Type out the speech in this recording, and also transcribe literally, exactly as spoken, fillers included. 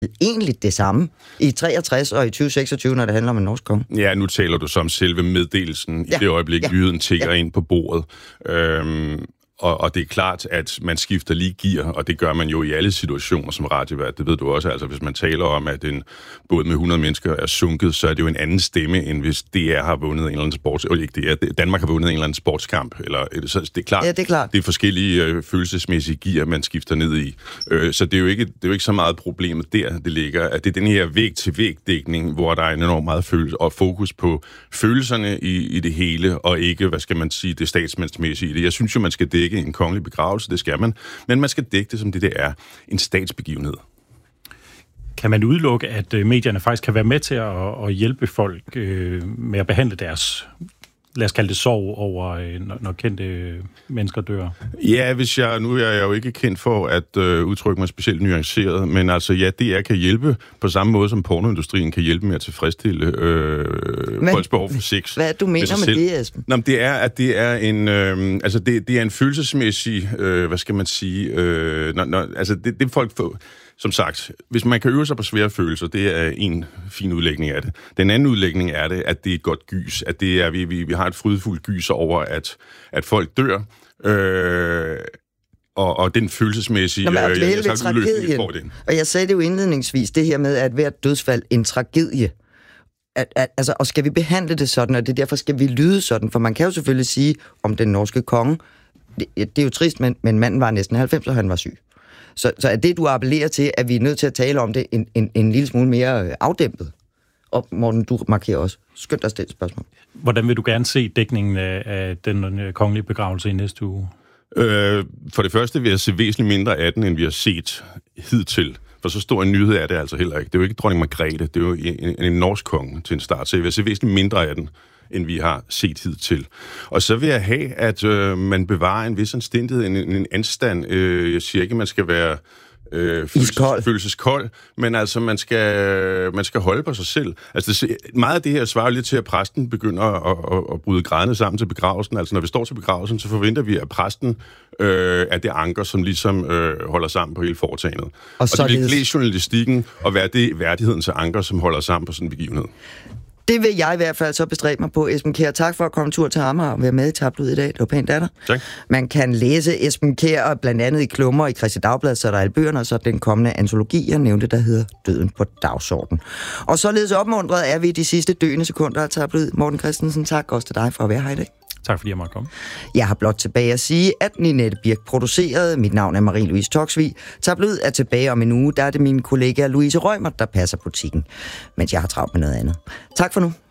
egentlig det samme i treogtres og i tyve seksogtyve, når det handler om en norsk konge. Ja, nu taler du som selve meddelelsen ja. i det øjeblik, ja. nyheden tigger ja. ind på bordet. Øhm, og, og det er klart, at man skifter lige gear, og det gør man jo i alle situationer som radiovært. Det ved du også. Altså, hvis man taler om, at en båd med hundrede mennesker er sunket, så er det jo en anden stemme, end hvis D R har vundet en eller anden sports... Eller ikke D R, Danmark har vundet en eller anden sportskamp. Eller, så det er klart, ja, det er klart. Det er forskellige øh, følelsesmæssige gear, man skifter ned i. Øh, så det er, jo ikke, det er jo ikke så meget problemet der, det ligger. At det er den her væg-til-væg-dækning, hvor der er en enormt meget følelse og fokus på følelserne i, i det hele, og ikke, hvad skal man sige, det statsmandsmæssige i det. Jeg synes jo, man skal dække en kongelig begravelse, det skal man, men man skal dække det, som det, det er, en statsbegivenhed. Kan man udelukke, at medierne faktisk kan være med til at, at hjælpe folk øh, med at behandle deres, lad os kalde det, sorg over, når, når kendte mennesker dør? Ja, hvis jeg, nu er jeg jo ikke kendt for at øh, udtrykke mig specielt nuanceret, men altså ja, D R kan hjælpe på samme måde, som pornoindustrien kan hjælpe med at tilfredsstille øh, folks behov for sex. Hvad du mener med, med det, Esben? Nå, det er, at det er en, øh, altså det, det er en følelsesmæssig, øh, hvad skal man sige, øh, når, når, altså det, det folk får. Som sagt, hvis man kan øve sig på svære følelser, det er en fin udlægning af det. Den anden udlægning er det, at det er et godt gys, at det er, vi, vi, vi har et frydefuldt gys over, at, at folk dør, øh, og, og den følelsesmæssige... Nå, men, øh, jeg, jeg tragedien, får det. Og jeg sagde det jo indledningsvis, det her med, at hvert dødsfald en tragedie. At, at, altså, og skal vi behandle det sådan, og det derfor skal vi lyde sådan, for man kan jo selvfølgelig sige om den norske konge, det, det er jo trist, men, men manden var næsten halvfems, og han var syg. Så, så er det, du appellerer til, at vi er nødt til at tale om det en, en, en lille smule mere afdæmpet? Og Morten, du markerer også. Skynd dig at stille spørgsmål. Hvordan vil du gerne se dækningen af, af den kongelige begravelse i næste uge? Øh, for det første vil jeg se væsentligt mindre af den, end vi har set hidtil. For så stor en nyhed er det altså heller ikke. Det er jo ikke dronning Margrethe, det er jo en, en norsk konge til en start. Så jeg vil se væsentligt mindre af den, end vi har set hidtil. Og så vil jeg have, at øh, man bevarer en vis anstændighed, en, en anstand. Øh, jeg siger ikke, at man skal være øh, følelses, følelseskold, men altså, man skal, man skal holde på sig selv. Altså, det, meget af det her svarer lidt til, at præsten begynder at, at, at bryde grædene sammen til begravelsen. Altså, når vi står til begravelsen, så forventer vi, at præsten øh, er det anker, som ligesom øh, holder sammen på hele foretagendet. Og, og det vil klæde journalistikken og være det værdighedens anker, som holder sammen på sådan en begivenhed. Det vil jeg i hvert fald så bestræbe mig på, Esben Kjær. Tak for at komme tur til Amager og være med i Tablud i dag. Det var pænt af dig. Tak. Man kan læse Esben Kjær blandt andet i klummer i Kristeligt Dagblad, så der er alle bøgerne, og så den kommende antologi, jeg nævnte, der hedder Døden på dagsorden. Og således opmuntret er vi i de sidste døende sekunder af Tablud. Morten Christensen, tak også til dig for at være her i dag. Tak fordi jeg måtte komme. Jeg har blot tilbage at sige, at Ninette Birk producerede. Mit navn er Marie-Louise Toksvig. Tablud er tilbage om en uge. Der er det min kollega Louise Rømer, der passer butikken, mens jeg har travlt med noget andet. Tak for nu.